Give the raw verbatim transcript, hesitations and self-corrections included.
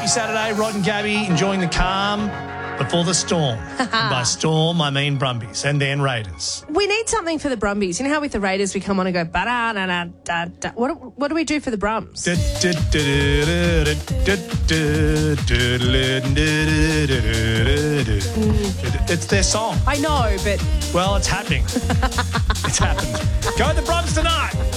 happy Saturday. Rod and Gabby enjoying the calm before the storm. And by storm, I mean Brumbies and then Raiders. We need something for the Brumbies. You know how with the Raiders we come on and go, ba-da-da-da-da-da. What, what do we do for the Brums? It's their song. I know, but... Well, it's happening. It's happened. Go the Brums tonight.